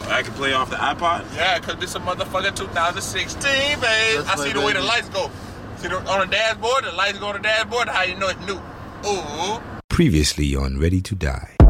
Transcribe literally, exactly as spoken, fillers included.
I can play off the iPod? Yeah, because this is a motherfucking two thousand sixteen, babe. Let's I play, see the way baby. the lights go. See the, on the dashboard, the lights go on the dashboard, how you know it's new. Ooh. Previously on Ready to Die.